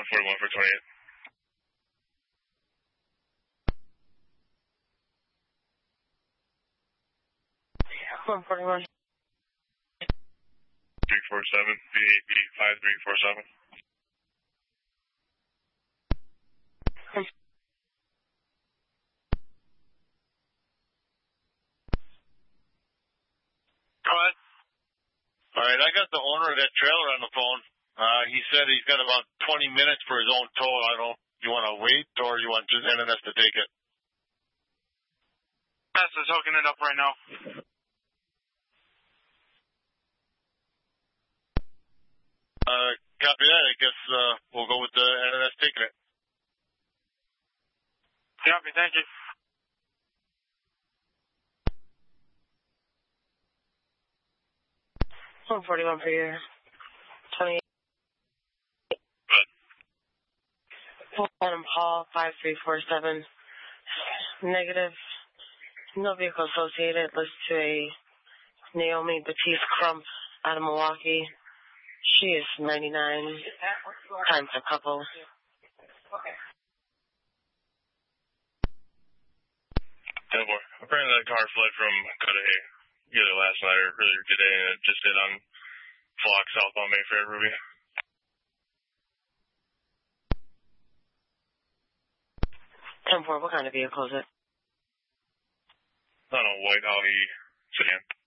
41 for 28. 141. 347, VAP 5347. Go ahead. All right, I got the owner of that trailer on the phone. He said he's got about 20 minutes for his own tow. I don't know. You want to wait or you want just NNS to take it? Pass is hooking it up right now. Copy that. I guess we'll go with the NNS taking it. Copy, thank you. $141 for your 28. Adam Paul 5347. Negative. No vehicle associated. List to a Naomi Batiste Crump out of Milwaukee. She is 99 times a couple. Apparently that car fled from Cudahy either last night or earlier today, and it just hit on Flock southbound Mayfair, Ruby. 10-4, what kind of vehicle is it? I don't know, white Audi sedan.